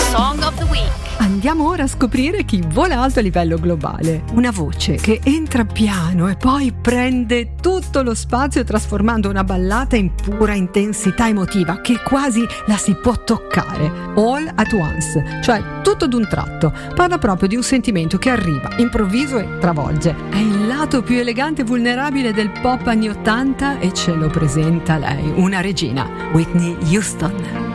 Song of the Week. Andiamo ora a scoprire chi vola alto a livello globale. Una voce che entra piano e poi prende tutto lo spazio trasformando una ballata in pura intensità emotiva che quasi la si può toccare. All at once, cioè tutto d'un tratto. Parla proprio di un sentimento che arriva, improvviso e travolge. È il lato più elegante e vulnerabile del pop anni 80 e ce lo presenta lei, una regina, Whitney Houston.